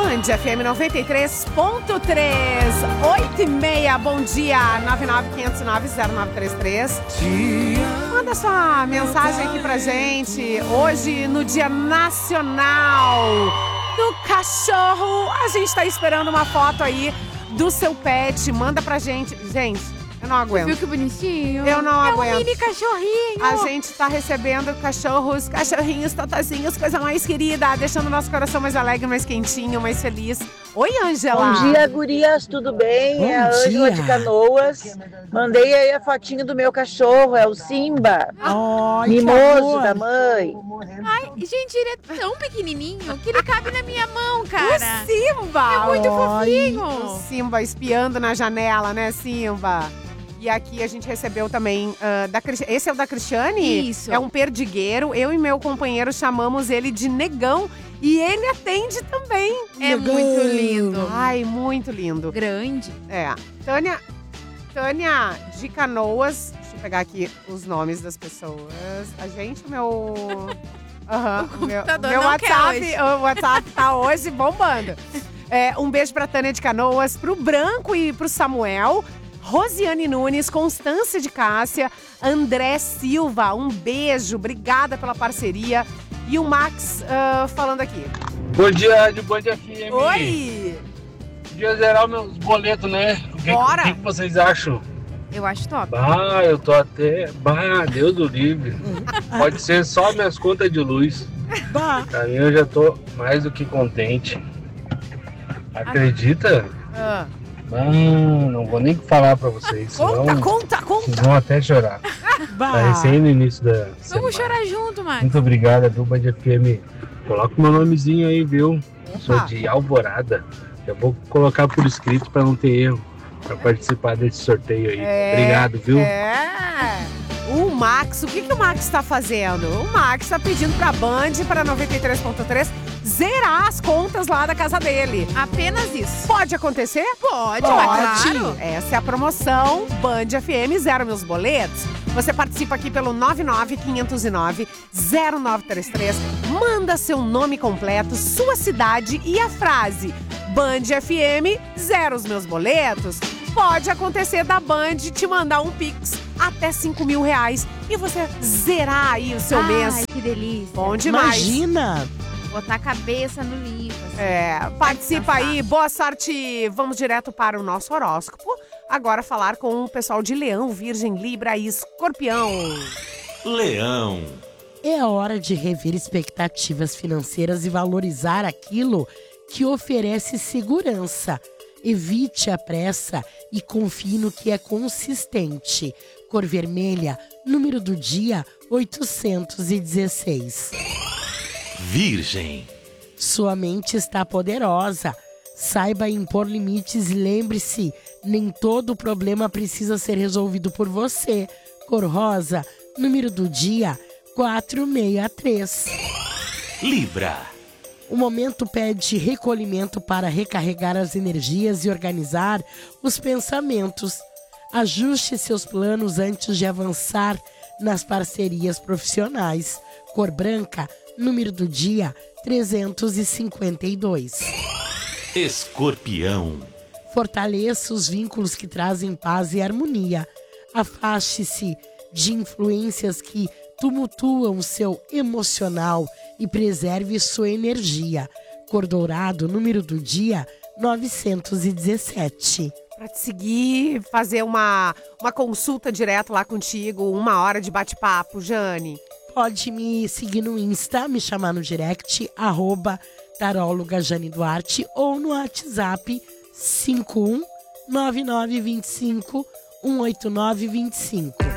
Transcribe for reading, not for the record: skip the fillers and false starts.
Band FM 93.3, 8h30, bom dia, 99509-0933. Manda sua mensagem aqui pra gente. Hoje, no Dia Nacional do Cachorro, a gente tá esperando uma foto aí do seu pet. Manda pra gente. Gente, eu não aguento. Viu que bonitinho? Eu não aguento. É um mini cachorrinho. A gente tá recebendo cachorrinhos, totozinhos, coisa mais querida, deixando o nosso coração mais alegre, mais quentinho, mais feliz. Oi, Ângela. Bom dia, gurias, tudo bem? Bom é a Ângela dia. de Canoas. Mandei aí a fotinho do meu cachorro, é o Simba. Ai, Mimoso da mãe. Ai, gente, ele é tão pequenininho que ele cabe na minha mão, cara. O Simba. É muito O fofinho. Simba espiando na janela, né, Simba? E aqui a gente recebeu também esse é o da Cristiane? Isso. É um perdigueiro. Eu e meu companheiro chamamos ele de Negão e ele atende também. É muito lindo. Ai, muito lindo. Grande. É. Tânia de Canoas. Deixa eu pegar aqui os nomes das pessoas. A gente, meu computador meu não quer WhatsApp, hoje. o WhatsApp tá hoje bombando. Um beijo pra Tânia de Canoas, pro Branco e pro Samuel. Rosiane Nunes, Constância de Cássia, André Silva, um beijo, obrigada pela parceria. E o Max falando aqui. Bom dia, de Band FM. Oi! Podia zerar meus boletos, né? Bora! O que vocês acham? Eu acho top. Eu tô até... Deus do livre. Pode ser só minhas contas de luz. Pra mim, eu já tô mais do que contente. Acredita? Não vou nem falar pra vocês. Conta! Vocês vão até chorar. Tá recém no início da semana. Vamos chorar junto, Max. Muito obrigado, viu, Band FM. Coloca o meu nomezinho aí, viu? Sou de Alvorada. Já vou colocar por escrito pra não ter erro. Pra participar desse sorteio aí. Obrigado, viu? O Max, o que o Max tá fazendo? O Max tá pedindo pra Band, para 93.3, zerar as contas lá da casa dele. Apenas isso. Pode acontecer? Pode, claro. Essa é a promoção Band FM Zero Meus Boletos. Você participa aqui pelo 99509-0933. Manda seu nome completo, sua cidade e a frase Band FM Zero os Meus Boletos. Pode acontecer da Band te mandar um Pix até R$5.000 e você zerar aí o seu mês. Ai, que delícia. Bom demais. Imagina! Botar a cabeça no livro. Participa aí, boa sorte. Vamos direto para o nosso horóscopo. Agora falar com o pessoal de Leão, Virgem, Libra e Escorpião. Leão. É a hora de rever expectativas financeiras e valorizar aquilo que oferece segurança. Evite a pressa e confie no que é consistente. Cor vermelha, número do dia 816. Virgem. Sua mente está poderosa. Saiba impor limites e lembre-se, nem todo problema precisa ser resolvido por você. Cor rosa, número do dia 463. Libra. O momento pede recolhimento para recarregar as energias e organizar os pensamentos. Ajuste seus planos antes de avançar nas parcerias profissionais. Cor branca, número do dia 352. Escorpião. Fortaleça os vínculos que trazem paz e harmonia. Afaste-se de influências que tumultuam o seu emocional e preserve sua energia. Cor dourado, número do dia 917. Para te seguir, fazer uma consulta direto lá contigo, 1 hora de bate-papo, Jane. Pode me seguir no Insta, me chamar no direct, @taróloga Jane Duarte, ou no WhatsApp 51 9925 18925.